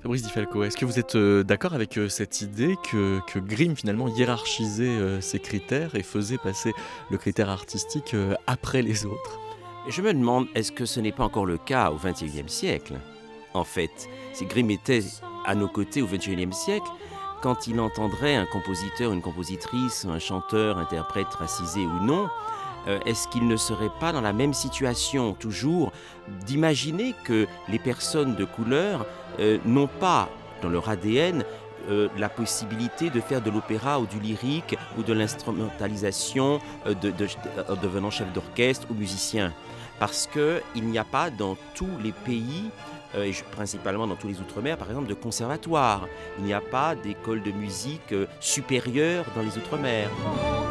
Fabrice Di Falco, est-ce que vous êtes, d'accord avec, cette idée que Grimm finalement hiérarchisait, ses critères et faisait passer le critère artistique, après les autres? Je me demande, est-ce que ce n'est pas encore le cas au XXIe siècle? En fait, si Grimm était à nos côtés au XXIe siècle, quand il entendrait un compositeur, une compositrice, un chanteur, interprète racisé ou non, est-ce qu'il ne serait pas dans la même situation toujours d'imaginer que les personnes de couleur n'ont pas dans leur ADN la possibilité de faire de l'opéra ou du lyrique ou de l'instrumentalisation devenant chef d'orchestre ou musicien? Parce qu'il n'y a pas dans tous les pays, principalement dans tous les outre-mer, par exemple, de conservatoire. Il n'y a pas d'école de musique supérieure dans les outre-mer.